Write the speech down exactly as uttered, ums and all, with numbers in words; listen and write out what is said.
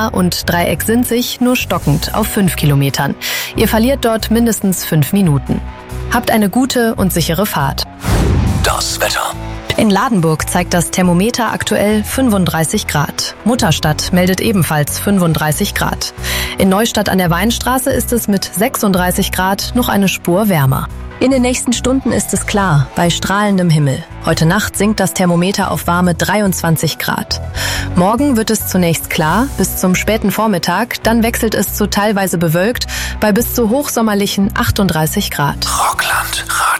Ahr und Dreieck-Sinzig nur stockend auf fünf Kilometern. Ihr verliert dort mindestens fünf Minuten. Habt eine gute und sichere Fahrt. Das Wetter. In Ladenburg zeigt das Thermometer aktuell fünfunddreißig Grad. Mutterstadt meldet ebenfalls fünfunddreißig Grad. In Neustadt an der Weinstraße ist es mit sechsunddreißig Grad noch eine Spur wärmer. In den nächsten Stunden ist es klar, bei strahlendem Himmel. Heute Nacht sinkt das Thermometer auf warme dreiundzwanzig Grad. Morgen wird es zunächst klar, bis zum späten Vormittag, dann wechselt es zu teilweise bewölkt bei bis zu hochsommerlichen achtunddreißig Grad. Rockland.